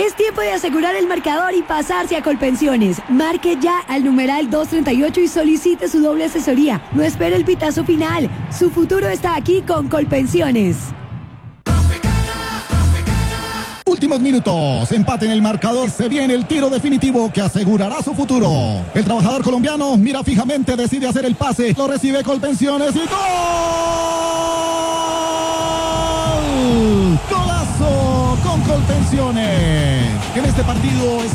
Es tiempo de asegurar el marcador y pasarse a Colpensiones. Marque ya al numeral 238 y solicite su doble asesoría. No espere el pitazo final. Su futuro está aquí con Colpensiones. Últimos minutos, empate en el marcador, se viene el tiro definitivo que asegurará su futuro. El trabajador colombiano mira fijamente, decide hacer el pase, lo recibe Colpensiones y ¡gol! ¡Golazo con Colpensiones! En este partido